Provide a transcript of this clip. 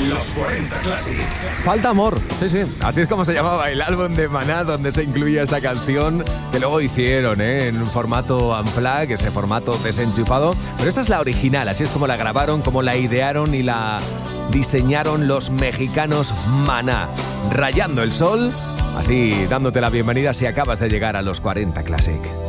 Los 40 Classic. Falta amor, sí. Así es como se llamaba el álbum de Maná, donde se incluía esta canción, que luego hicieron en un formato unplugged, ese formato desenchufado. Pero esta es la original, así es como la grabaron, como la idearon y la diseñaron los mexicanos Maná. Rayando el sol, así dándote la bienvenida si acabas de llegar a los 40 Classic.